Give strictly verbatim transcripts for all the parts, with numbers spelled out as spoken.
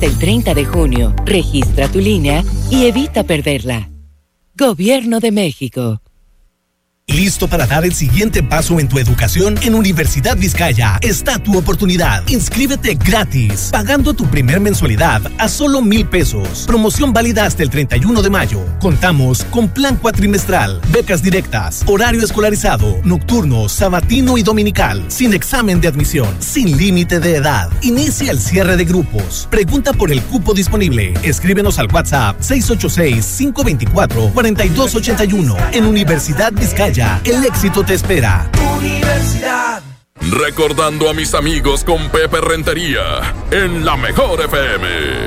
hasta el treinta de junio. Registra tu línea y evita perderla. Gobierno de México. ¿Listo para dar el siguiente paso en tu educación? En Universidad Vizcaya está tu oportunidad. Inscríbete gratis, pagando tu primer mensualidad a solo mil pesos. Promoción válida hasta el treinta y uno de mayo. Contamos con plan cuatrimestral, becas directas, horario escolarizado, nocturno, sabatino y dominical, sin examen de admisión, sin límite de edad. Inicia el cierre de grupos. Pregunta por el cupo disponible. Escríbenos al WhatsApp seis ocho seis, cinco dos cuatro, cuatro dos ocho uno. En Universidad Vizcaya, el éxito te espera. Universidad. Recordando a mis amigos con Pepe Rentería en la Mejor F M.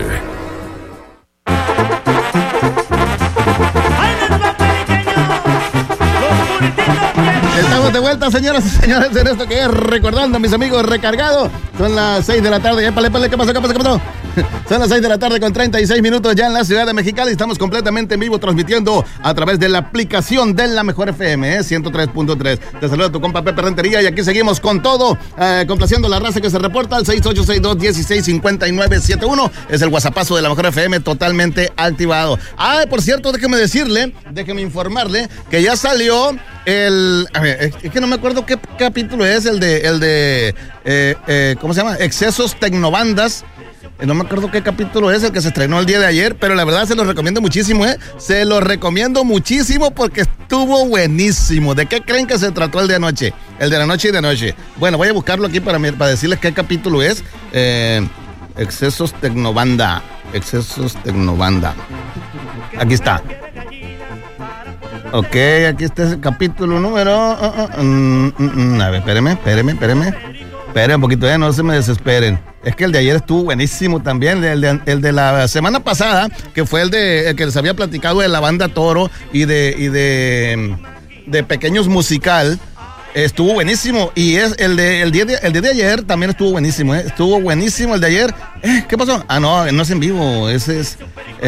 Estamos de vuelta, señoras y señores, en esto que es Recordando a mis amigos recargados. Son las seis de la tarde. Épale, épale, ¿qué pasó? ¿Qué pasó? ¿Qué pasó? Son las seis de la tarde con treinta y seis minutos ya en la ciudad de Mexicali. Estamos completamente en vivo transmitiendo a través de la aplicación de la Mejor F M, ¿eh? ciento tres punto tres. Te saluda tu compa Pepe Rentería y aquí seguimos con todo, eh, complaciendo la raza que se reporta al seis ocho seis dos, uno seis cinco nueve siete uno. Es el WhatsAppazo de la Mejor F M totalmente activado. Ah, por cierto, déjeme decirle, déjeme informarle que ya salió el... A ver, es que no me acuerdo qué capítulo es, el de... El de eh, eh, ¿cómo se llama? Excesos Tecnobandas. No me acuerdo qué capítulo es el que se estrenó el día de ayer, pero la verdad se los recomiendo muchísimo, ¿eh? Se los recomiendo muchísimo porque estuvo buenísimo. ¿De qué creen que se trató el de anoche? El de la noche y de anoche. Bueno, voy a buscarlo aquí para, para decirles qué capítulo es. Eh, Excesos Tecnobanda. Excesos Tecnobanda. Aquí está. Ok, aquí está ese capítulo número... Uh, uh, um, um, a ver, espérenme, espérenme, espérenme. Esperen un poquito, eh, no se me desesperen. Es que el de ayer estuvo buenísimo también, el de, el de la semana pasada, que fue el de el que les había platicado de la banda Toro y de, y de, de Pequeños Musical. Estuvo buenísimo. Y es el de el día de, el día de ayer también estuvo buenísimo, ¿eh? Estuvo buenísimo el de ayer. Eh, ¿Qué pasó? Ah, no, no es en vivo. Ese es...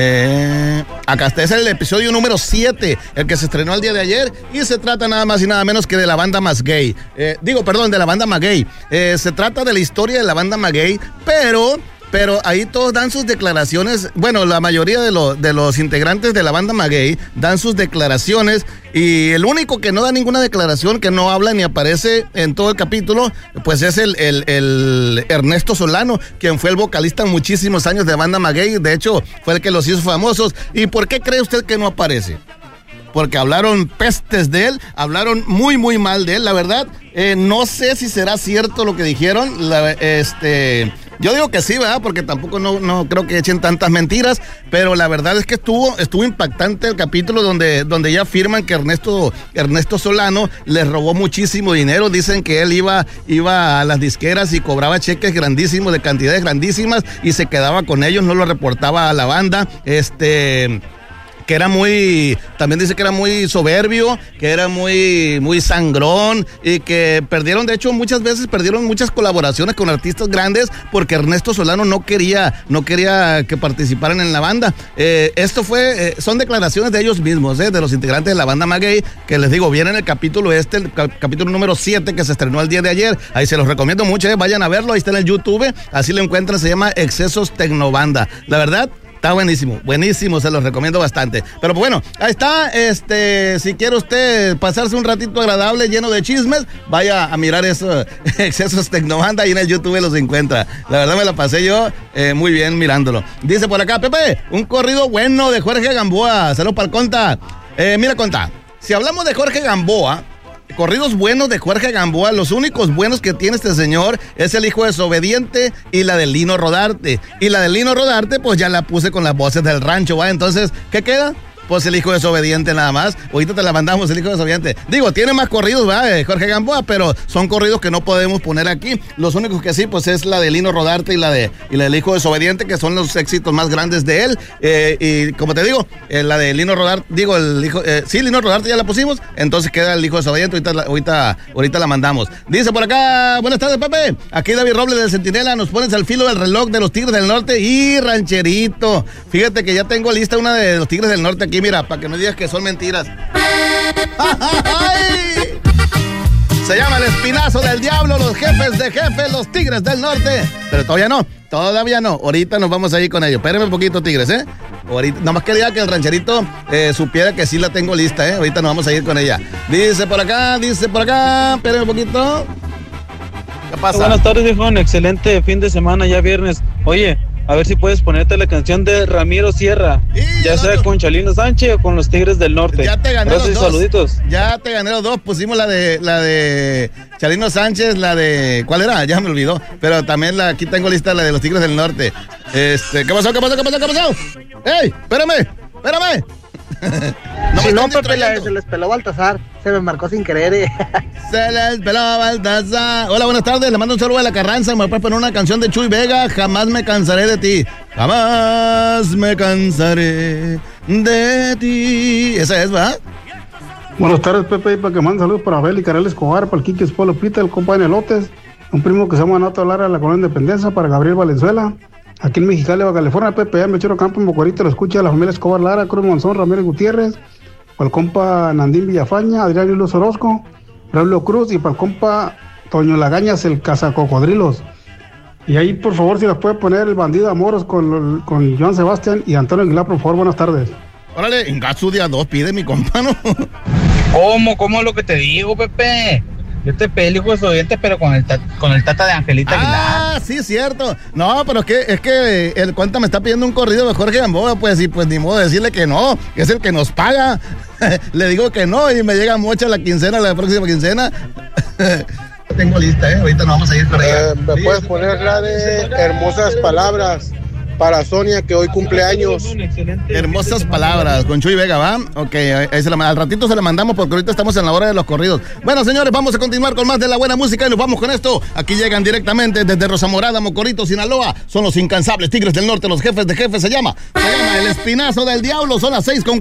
Eh, acá está, es el episodio número siete, el que se estrenó el día de ayer. Y se trata nada más y nada menos que de la banda Más Gay. Eh, digo, perdón, de la banda Maguey. Eh, se trata de la historia de la banda Maguey, pero... Pero ahí todos dan sus declaraciones. Bueno, la mayoría de, lo, de los integrantes de la banda Maguey dan sus declaraciones. Y el único que no da ninguna declaración, que no habla ni aparece en todo el capítulo, pues es el, el, el Ernesto Solano, quien fue el vocalista en muchísimos años de banda Maguey. De hecho, fue el que los hizo famosos. ¿Y por qué cree usted que no aparece? Porque hablaron pestes de él, hablaron muy, muy mal de él, la verdad. Eh, no sé si será cierto lo que dijeron. La, este, yo digo que sí, ¿verdad? Porque tampoco no, no creo que echen tantas mentiras, pero la verdad es que estuvo, estuvo impactante el capítulo donde, donde ya afirman que Ernesto, Ernesto Solano les robó muchísimo dinero. Dicen que él iba, iba a las disqueras y cobraba cheques grandísimos, de cantidades grandísimas, y se quedaba con ellos, no lo reportaba a la banda. Este... que era muy, también dice que era muy soberbio, que era muy, muy sangrón, y que perdieron, de hecho muchas veces perdieron muchas colaboraciones con artistas grandes porque Ernesto Solano no quería, no quería que participaran en la banda. Eh, esto fue, eh, son declaraciones de ellos mismos, eh, de los integrantes de la banda Maguey, que les digo, viene en el capítulo este, el cap- capítulo número siete, que se estrenó el día de ayer. Ahí se los recomiendo mucho, eh, vayan a verlo, ahí está en el YouTube, así lo encuentran, se llama Excesos Tecnobanda. La verdad, está buenísimo, buenísimo, se los recomiendo bastante. Pero bueno, ahí está, este, si quiere usted pasarse un ratito agradable lleno de chismes, vaya a mirar esos Excesos Tecnobanda, ahí en el YouTube los encuentra. La verdad me la pasé yo eh, muy bien mirándolo. Dice por acá, Pepe, un corrido bueno de Jorge Gamboa. Saludos para el Conta. Eh, mira, Conta, si hablamos de Jorge Gamboa, corridos buenos de Jorge Gamboa, los únicos buenos que tiene este señor es El Hijo Desobediente y la de Lino Rodarte. Y la de Lino Rodarte, pues ya la puse con las voces del rancho, ¿va? Entonces, ¿qué queda? Pues El Hijo Desobediente nada más. Ahorita te la mandamos, El Hijo Desobediente. Digo, tiene más corridos, ¿verdad? Jorge Gamboa, pero son corridos que no podemos poner aquí. Los únicos que sí, pues es la de Lino Rodarte y la de y la del Hijo Desobediente, que son los éxitos más grandes de él. Eh, y como te digo, eh, la de Lino Rodarte, digo, el hijo, eh, sí, Lino Rodarte ya la pusimos, entonces queda El Hijo Desobediente, ahorita, la, ahorita, ahorita la mandamos. Dice por acá, buenas tardes, Pepe. Aquí David Robles del Centinela, nos pones al filo del reloj de los Tigres del Norte y Rancherito. Fíjate que ya tengo lista una de los Tigres del Norte aquí, mira, para que no digas que son mentiras. ¡Ay! Se llama El Espinazo del Diablo, los jefes de jefes, los Tigres del Norte. Pero todavía no, todavía no. Ahorita nos vamos a ir con ellos. Espérenme un poquito, Tigres, ¿eh? Ahorita, nomás quería que el rancherito eh, supiera que sí la tengo lista, ¿eh? Ahorita nos vamos a ir con ella. Dice por acá, dice por acá. Espérenme un poquito. ¿Qué pasa? Buenas tardes, viejo. Un excelente fin de semana, ya viernes. Oye, a ver si puedes ponerte la canción de Ramiro Sierra, y ya sea con Chalino Sánchez o con los Tigres del Norte. Ya te gané Gracias los y dos. saluditos. Ya te gané los dos. Pusimos la de la de Chalino Sánchez, la de ¿cuál era? Ya me olvidó. Pero también la aquí tengo lista la de los Tigres del Norte. Este, ¿qué pasó? ¿Qué pasó? ¿Qué pasó? ¿Qué pasó? ¡Ey! Espérame, espérame. No si no, Pepe, la, se les peló Baltasar. Se me marcó sin querer. Eh. Se les peló Baltasar. Hola, buenas tardes. Le mando un saludo a la Carranza. Me puedes poner una canción de Chuy Vega. Jamás me cansaré de ti. Jamás me cansaré de ti. Esa es, ¿va? Buenas tardes, Pepe. Y para que manden saludos para Abel y Karel Escobar, para el Quique Espolo Pita, el compa de Nelotes, un primo que se llama Nato Lara de la Colonia Independencia, para Gabriel Valenzuela. Aquí en Mexicali, Baja California, Pepe, ya Mechero Campo, en Mocorito, lo escucha la familia Escobar Lara, Cruz Monzón, Ramírez Gutiérrez, para el compa Nandín Villafaña, Adrián Luz Orozco, Braulio Cruz, y para el compa Toño Lagañas, el cazacocodrilos. Y ahí, por favor, si las puede poner el bandido Amoros con, con Joan Sebastián y Antonio Aguilar, por favor, buenas tardes. Órale, en Gatsu día dos, pide mi compa, ¿no? ¿Cómo? ¿Cómo es lo que te digo, Pepe? Yo te pedí el hijo de su oyente, pero con el, ta- con el tata de Angelita Aguilar. Ah, sí, cierto. No, pero es que, es que el cuenta me está pidiendo un corrido de Jorge Gamboa, pues, y pues ni modo de decirle que no, que es el que nos paga. Le digo que no y me llega mucha la quincena, la próxima quincena. Tengo lista, ¿eh? Ahorita nos vamos a ir con ella. Eh, ¿Me sí, puedes poner la de Hermosas Palabras para Sonia, que hoy cumple años? Hermosas Palabras, con Chuy Vega, ¿va? Ok, ahí se la, al ratito se la mandamos porque ahorita estamos en la hora de los corridos. Bueno, señores, vamos a continuar con más de la buena música y nos vamos con esto. Aquí llegan directamente desde Rosa Morada, Mocorito, Sinaloa. Son los incansables Tigres del Norte, los jefes de jefes se llama. Se llama El Espinazo del Diablo, son las seis con